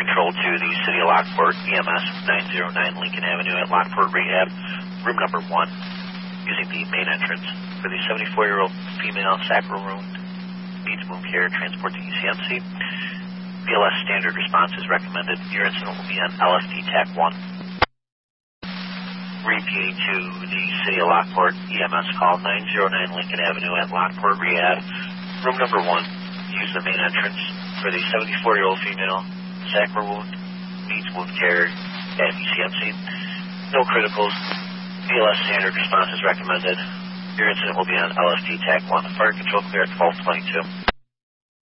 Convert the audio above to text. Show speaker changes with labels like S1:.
S1: control to the City of Lockport, EMS 909 Lincoln Avenue at Lockport Rehab, room number 1, using the main entrance for the 74-year-old female sacral wound, needs wound care, transport to ECMC. BLS standard response is recommended. Your incident will be on LFD TAC 1. Repeating to the City of Lockport, EMS call 909 Lincoln Avenue at Lockport Rehab, room number 1, use the main entrance for the 74-year-old female sacral wound, needs wound care at ECMC. No criticals. BLS standard response is recommended. Your incident will be on LFD TAC 1. Fire control clear at 1222.